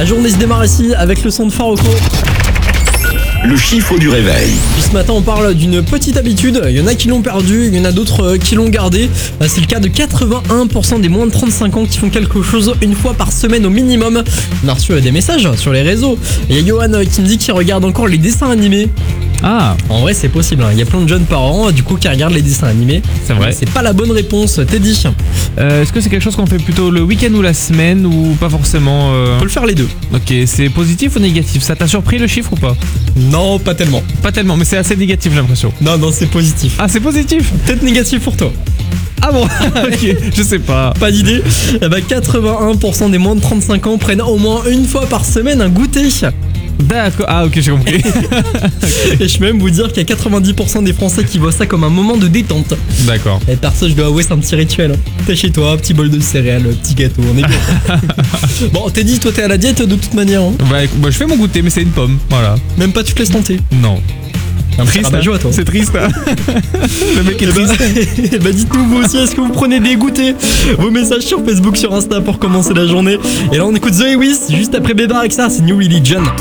La journée se démarre ici avec le son de Faroko. Le chiffre du réveil. Puis ce matin on parle d'une petite habitude, il y en a qui l'ont perdu, il y en a d'autres qui l'ont gardé. C'est le cas de 81% des moins de 35 ans qui font quelque chose une fois par semaine au minimum. On a reçu des messages sur les réseaux. Il y a Johan qui me dit qu'il regarde encore les dessins animés. Ah, En vrai c'est possible, il y a plein de jeunes parents du coup qui regardent les dessins animés. c'est vrai. C'est pas la bonne réponse, Teddy. Est-ce que c'est quelque chose qu'on fait plutôt le week-end ou la semaine ou pas forcément On peut le faire les deux. Ok, c'est positif ou négatif? Ça t'a surpris le chiffre ou pas? Non, pas tellement. Pas tellement, mais c'est assez négatif j'ai l'impression. Non, c'est positif. Ah, c'est positif? Peut-être négatif pour toi. Ah bon? Ok, je sais pas. Pas d'idée. 81% des moins de 35 ans prennent au moins une fois par semaine un goûter. D'accord, ah ok, j'ai compris. Et je peux même vous dire qu'il y a 90% des Français qui voient ça comme un moment de détente. D'accord. Et perso, je dois avouer, c'est un petit rituel. T'es chez toi, petit bol de céréales, petit gâteau, on est bien. Bon, t'es dit, toi t'es à la diète de toute manière. Hein. Bah, je fais mon goûter, mais c'est une pomme, voilà. Même pas tu te laisses tenter. Non. Un Triste, petit rabat-joie, toi. C'est triste, hein. Le mec est triste. Bah dites-nous vous aussi, est-ce que vous prenez des goûters? Vos messages sur Facebook, sur Insta pour commencer la journée. Et là on écoute Zoé Wiss juste après Bébé avec ça, c'est New Religion.